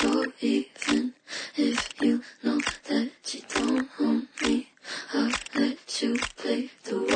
or even if you know that you don't own me, I'll let you play the